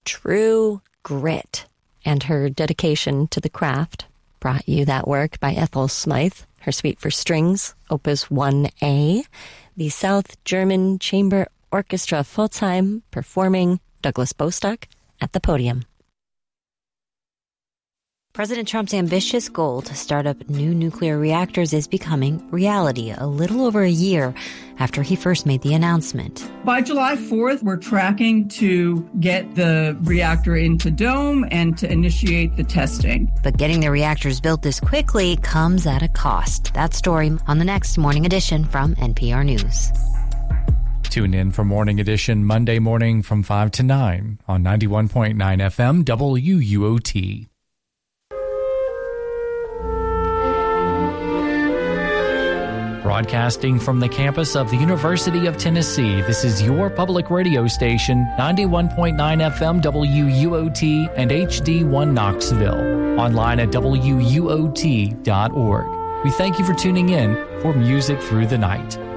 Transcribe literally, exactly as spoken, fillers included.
true grit. And her dedication to the craft brought you that work by Ethel Smythe, her Suite for Strings, Opus one A, the South German Chamber Orchestra Pforzheim performing Douglas Bostock at the podium. President Trump's ambitious goal to start up new nuclear reactors is becoming reality a little over a year after he first made the announcement. By July fourth, we're tracking to get the reactor into dome and to initiate the testing. But getting the reactors built this quickly comes at a cost. That story on the next Morning Edition from N P R News. Tune in for Morning Edition Monday morning from five to nine on ninety-one point nine F M W U O T. Broadcasting from the campus of the University of Tennessee, this is your public radio station, ninety-one point nine F M W U O T and H D one Knoxville. Online at W U O T dot org. We thank you for tuning in for Music Through the Night.